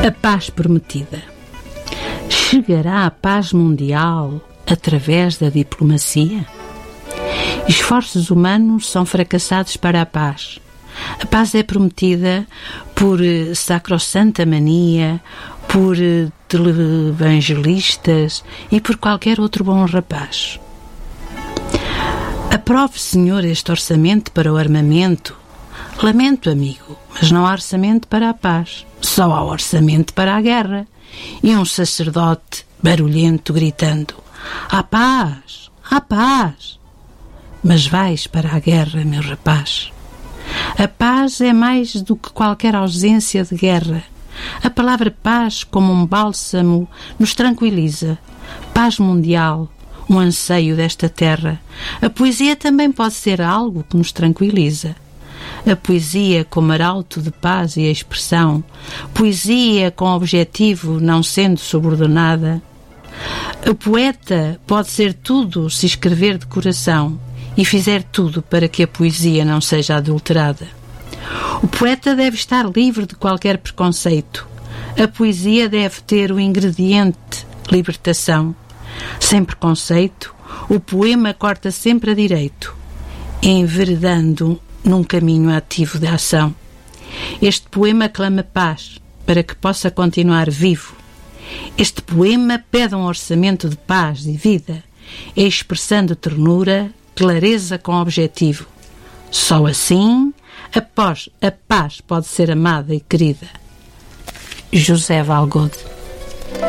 A paz prometida. Chegará a paz mundial através da diplomacia? Esforços humanos são fracassados para a paz. A paz é prometida por sacrossanta mania, por televangelistas e por qualquer outro bom rapaz. Aprove, senhor, este orçamento para o armamento. Lamento, amigo, mas não há orçamento para a paz. Só há orçamento para a guerra. E um sacerdote barulhento gritando: há paz, há paz. Mas vais para a guerra, meu rapaz. A paz é mais do que qualquer ausência de guerra. A palavra paz, como um bálsamo, nos tranquiliza. Paz mundial, um anseio desta terra. A poesia também pode ser algo que nos tranquiliza. A poesia como arauto de paz e expressão, poesia com objetivo não sendo subordinada. O poeta pode ser tudo se escrever de coração e fizer tudo para que a poesia não seja adulterada. O poeta deve estar livre de qualquer preconceito. A poesia deve ter o ingrediente libertação. Sem preconceito, o poema corta sempre a direito, enveredando num caminho ativo de ação. Este poema clama paz para que possa continuar vivo. Este poema pede um orçamento de paz e vida, expressando ternura, clareza com objetivo. Só assim a paz pode ser amada e querida. José Valgode.